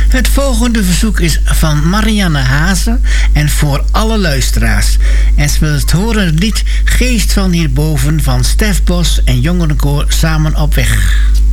Het volgende verzoek is van Marianne Hazen en voor alle luisteraars. En ze wil het horen het lied Geest van hierboven van Stef Bos en Jongerenkoor Samen op weg.